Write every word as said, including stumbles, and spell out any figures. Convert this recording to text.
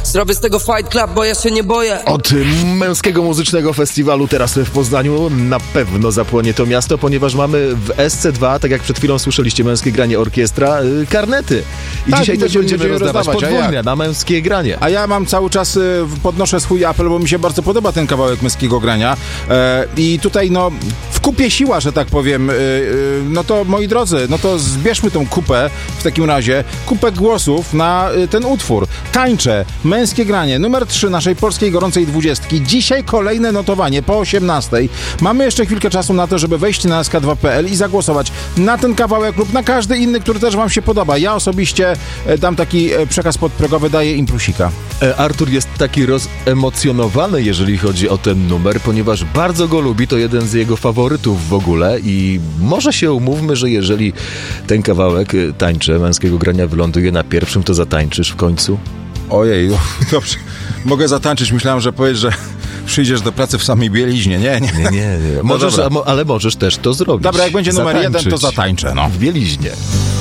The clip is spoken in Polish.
Zrobię z tego Fight Club, bo ja się nie boję. Od męskiego muzycznego festiwalu teraz w Poznaniu na pewno zapłonie to miasto, ponieważ mamy w S C dwa, tak jak przed chwilą słyszeliście, męskie granie orkiestra, yy, karnety. I tak, dzisiaj też będziemy, będziemy będziemy rozdawać rozdawać, podwójne na męskie granie. A ja mam cały czas, y, podnoszę swój apel, bo mi się bardzo podoba ten kawałek męskiego grania. E, I tutaj no w kupie siła, że tak powiem. Y, y, no to moi drodzy, no to zbierzmy tą kupę w takim razie, kupę głosów na y, ten utwór. Tańczę, męskie granie, numer trzy naszej polskiej gorącej dwudziestki. Dzisiaj kolejne notowanie po osiemnastej. Mamy jeszcze chwilkę czasu na to, żeby wejść na S K dwa kropka P L i zagłosować na ten kawałek lub na każdy inny, który też wam się podoba. Ja osobiście e, dam taki e, przekaz podprogowy, daję im plusika. E, Artur jest taki rozemocjonowany, jeżeli chodzi o ten numer, ponieważ bardzo go lubi, to jeden z jego faworytów w ogóle i może się umówmy, że jeżeli ten kawałek e, tańczy, męskiego grania wyląduje na pierwszym, to zatańczysz w końcu? Ojej, dobrze. Mogę zatańczyć. Myślałem, że powiesz, że przyjdziesz do pracy w samej bieliźnie. Nie, nie. Nie, nie, nie. Możesz, no ale możesz też to zrobić. Dobra, jak będzie numer Zatańczyć jeden, to zatańczę. No. W bieliźnie.